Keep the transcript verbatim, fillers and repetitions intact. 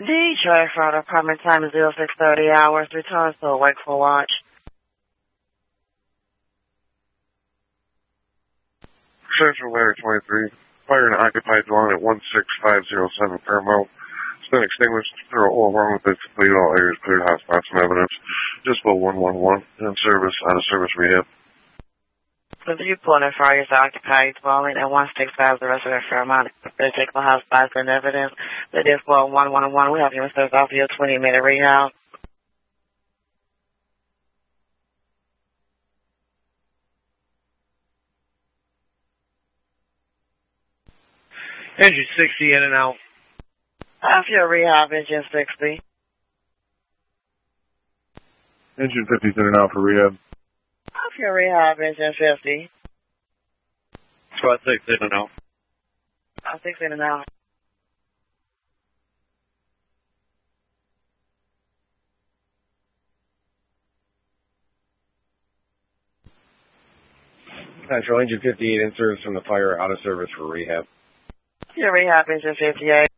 Detroit Fire Department, time is zero six thirty hours. Return to wakeful watch. Central Layer twenty-three. Fire in an occupied dwelling at one six five zero seven Paramount. It's been extinguished. Through all wrong with it. Complete all areas cleared. Hotspots and evidence. Just go one one one. In service. On a service rehab. The viewpoint of fire is occupied dwelling at one six five zero seven Fairmount. Particular hotspots and evidence. That is for one one one. We have you service off your twenty minute rehab. Engine sixty in and out. Off your rehab, engine sixty. Engine fifty's in and out for rehab. Off your rehab, engine fifty. Squad six in and out. Off six in and out. Central Engine fifty-eight in service from the fire, out of service for rehab. Your rehab, engine fifty-eight.